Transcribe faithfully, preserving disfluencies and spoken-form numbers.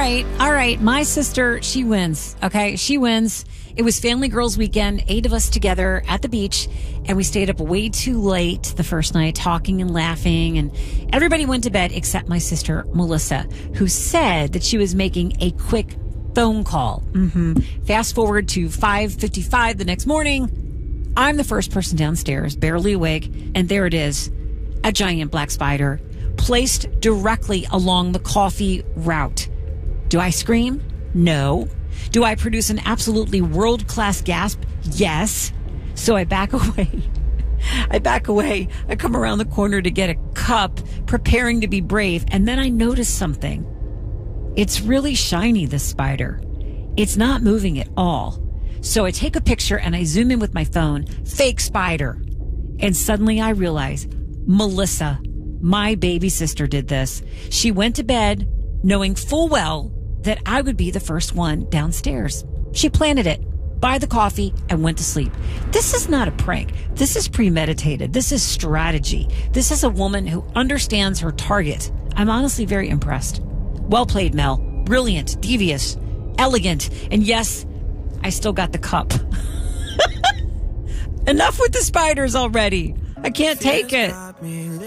right, all right. My sister, she wins. Okay, she wins. It was Family Girls Weekend, eight of us together at the beach, and we stayed up way too late the first night talking and laughing, and everybody went to bed except my sister, Melissa, who said that she was making a quick phone call. Mm-hmm. Fast forward to five fifty-five the next morning. I'm the first person downstairs, barely awake, and there it is, a giant black spider placed directly along the coffee route. Do I scream? No. Do I produce an absolutely world-class gasp? Yes. So I back away. I back away. I come around the corner to get a cup, preparing to be brave, and then I notice something. It's really shiny, this spider. It's not moving at all. So I take a picture and I zoom in with my phone. Fake spider. And suddenly I realize Melissa, my baby sister, did this. She went to bed knowing full well that I would be the first one downstairs. She planted it by the coffee and went to sleep. This is not a prank. This is premeditated. This is strategy. This is a woman who understands her target. I'm honestly very impressed. Well played, Mel. Brilliant, devious, elegant, and yes, I still got the cup. Enough with the spiders already. I can't take it.